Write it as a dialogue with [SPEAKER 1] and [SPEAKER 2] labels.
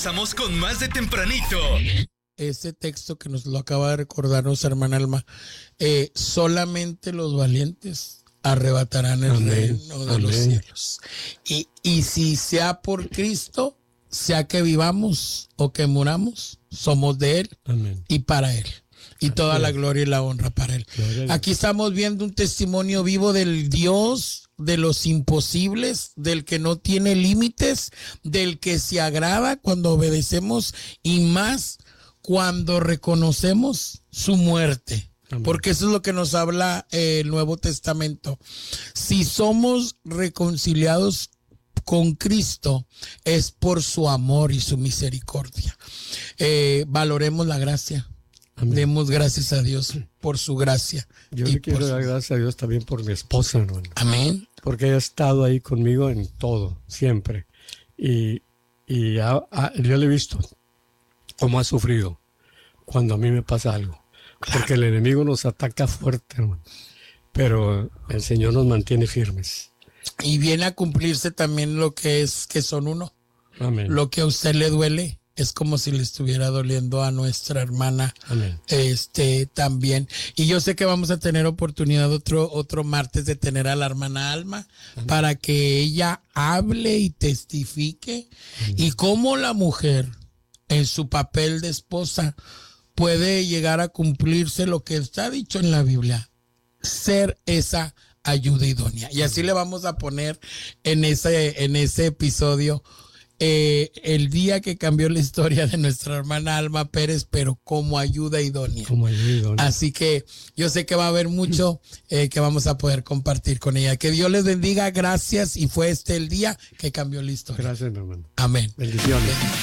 [SPEAKER 1] regresamos con más de Tempranito.
[SPEAKER 2] Ese texto que nos lo acaba de recordar nuestra hermana Alma, solamente los valientes arrebatarán el reino de los cielos. Y si sea por Cristo, sea que vivamos o que muramos, somos de Él.
[SPEAKER 3] Amén.
[SPEAKER 2] Y para Él. Y toda la gloria y la honra para Él. Aquí estamos viendo un testimonio vivo del Dios de los imposibles, del que no tiene límites, del que se agrada cuando obedecemos y más cuando reconocemos su muerte. Amén. Porque eso es lo que nos habla el Nuevo Testamento. Si somos reconciliados con Cristo, es por su amor y su misericordia. Valoremos la gracia. Amén. Demos gracias a Dios por su gracia.
[SPEAKER 3] Yo le quiero dar gracias a Dios también por mi esposa, hermano.
[SPEAKER 2] Amén.
[SPEAKER 3] Porque ella ha estado ahí conmigo en todo, siempre. Y yo le he visto cómo ha sufrido cuando a mí me pasa algo. Claro. Porque el enemigo nos ataca fuerte, hermano. Pero el Señor nos mantiene firmes.
[SPEAKER 2] Y viene a cumplirse también lo que es que son uno.
[SPEAKER 3] Amén.
[SPEAKER 2] Lo que a usted le duele es como si le estuviera doliendo a nuestra hermana.
[SPEAKER 3] Amén.
[SPEAKER 2] También. Y yo sé que vamos a tener oportunidad otro martes de tener a la hermana Alma. Amén. Para que ella hable y testifique. Amén. Y cómo la mujer en su papel de esposa puede llegar a cumplirse lo que está dicho en la Biblia, ser esa ayuda idónea. Y así le vamos a poner en ese episodio el día que cambió la historia de nuestra hermana Alma Pérez, pero como ayuda idónea.
[SPEAKER 3] Como ayuda idónea.
[SPEAKER 2] Así que yo sé que va a haber mucho que vamos a poder compartir con ella. Que Dios les bendiga, gracias, y fue el día que cambió la historia.
[SPEAKER 3] Gracias, hermano.
[SPEAKER 2] Amén.
[SPEAKER 3] Bendiciones.